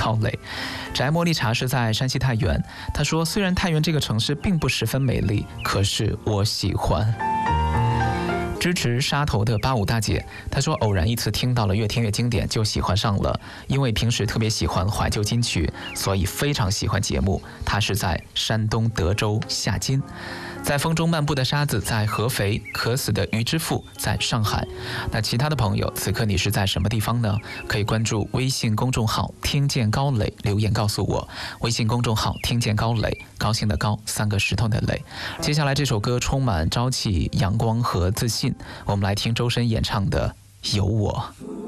高磊。翟茉莉茶是在山西太原，他说虽然太原这个城市并不十分美丽，可是我喜欢。支持沙头的85大姐，她说偶然一次听到了越听越经典，就喜欢上了。因为平时特别喜欢怀旧金曲，所以非常喜欢节目。她是在山东德州夏津。在风中漫步的沙子在合肥，渴死的鱼之父在上海。那其他的朋友，此刻你是在什么地方呢？可以关注微信公众号听见高磊，留言告诉我。微信公众号听见高磊，高兴的高，3个石头的磊。接下来这首歌充满朝气、阳光和自信，我们来听周深演唱的《有我》。